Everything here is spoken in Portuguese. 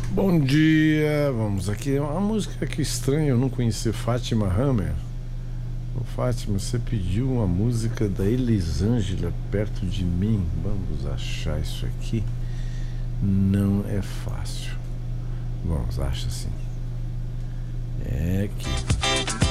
Bom dia, vamos aqui. Uma música que estranha eu não conhecer, Fátima Hammer. Ô, Fátima, você pediu uma música da Elisângela Perto de Mim. Vamos achar isso aqui. Não é fácil. Vamos, acha assim. É aqui.